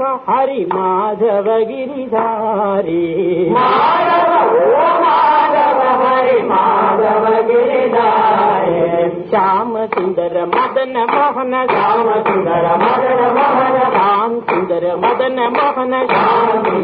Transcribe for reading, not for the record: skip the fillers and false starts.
हरि माधव गिरिधारी हरि माधव गिरिधारी श्याम सुंदर मदन मोहन श्याम सुंदर मदन मोहन श्याम सुंदर मदन मोहन श्याम